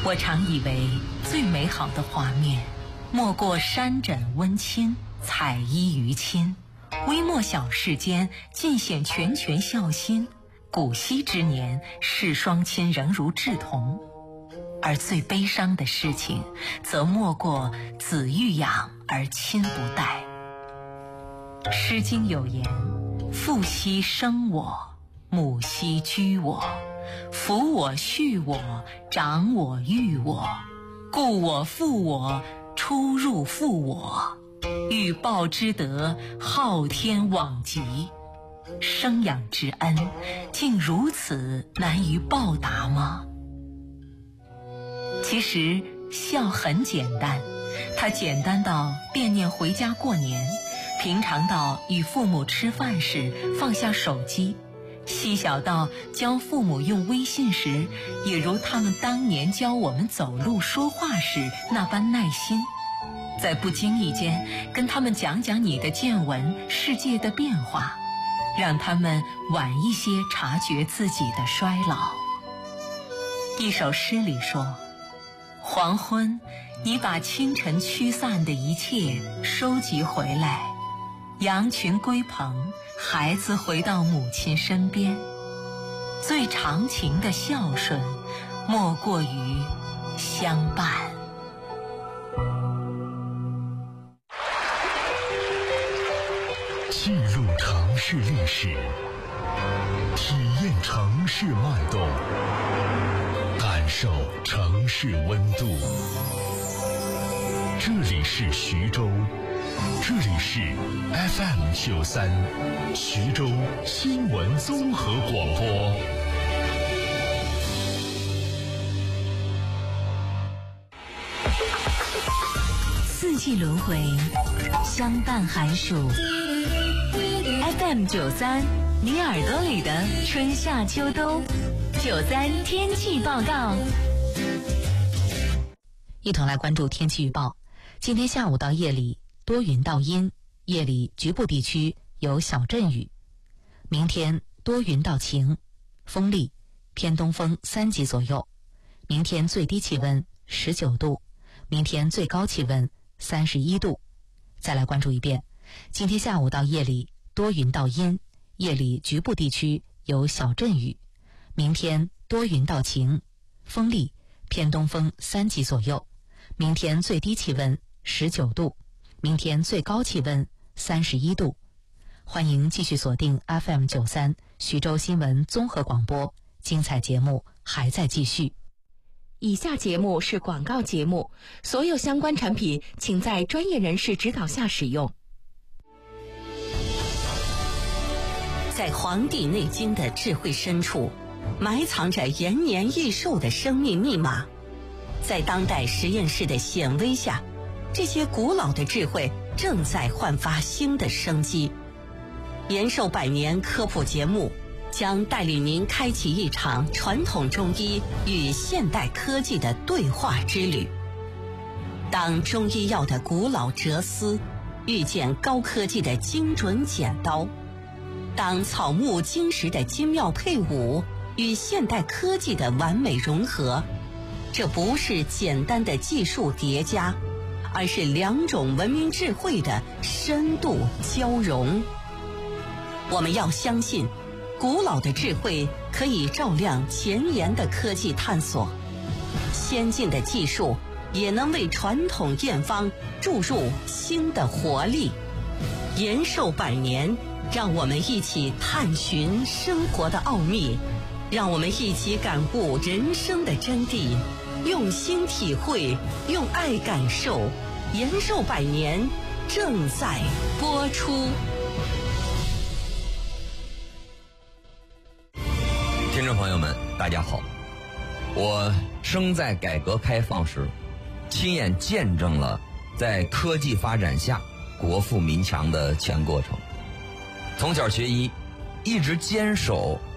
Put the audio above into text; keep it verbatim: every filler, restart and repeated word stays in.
我常以为最美好的画面，莫过山枕温馨，彩衣娱亲。微末小世间，尽显拳拳孝心。古稀之年，世双亲仍如稚童。而最悲伤的事情，则莫过子欲养而亲不待。《诗经》有言：父兮生我，母兮居我，抚我畜我，长我育我，故我负我，出入负我，欲报之德，昊天罔极。生养之恩，竟如此难于报答吗？其实孝很简单，它简单到惦念回家过年，平常到与父母吃饭时放下手机，细小到教父母用微信时，也如他们当年教我们走路说话时那般耐心。在不经意间跟他们讲讲你的见闻，世界的变化，让他们晚一些察觉自己的衰老。一首诗里说，黄昏，你把清晨驱散的一切收集回来，羊群归棚，孩子回到母亲身边。最长情的孝顺，莫过于相伴。 记录城市历史，体验城市脉动，感受城市温度。这里是徐州，这里是 F M 九三，徐州新闻综合广播。 四季轮回，相伴寒暑。F M 九三，你耳朵里的春夏秋冬。九三天气报告，一同来关注天气预报。今天下午到夜里多云到阴，夜里局部地区有小阵雨。明天多云到晴，风力偏东风三级左右。明天最低气温十九度，明天最高气温三十一度。再来关注一遍，今天下午到夜里多云到阴，夜里局部地区有小阵雨。明天多云到晴，风力偏东风三级左右。明天最低气温十九度，明天最高气温三十一度。欢迎继续锁定 F M 九三徐州新闻综合广播，精彩节目还在继续。 以下节目是广告节目，所有相关产品请在专业人士指导下使用。 在《黄帝内经》的智慧深处，埋藏着延年益寿的生命密码。在当代实验室的显微下，这些古老的智慧正在焕发新的生机。延寿百年科普节目将带领您开启一场传统中医与现代科技的对话之旅。当中医药的古老哲思遇见高科技的精准剪刀，当草木金石的精妙配伍与现代科技的完美融合，这不是简单的技术叠加，而是两种文明智慧的深度交融。我们要相信，古老的智慧可以照亮前沿的科技探索，先进的技术也能为传统验方注入新的活力。延寿百年，让我们一起探寻生活的奥秘，让我们一起感悟人生的真谛，用心体会，用爱感受。延寿百年正在播出。 听众朋友们，大家好，我生在改革开放时，亲眼见证了在科技发展下国富民强的全过程。从小学医，一直坚守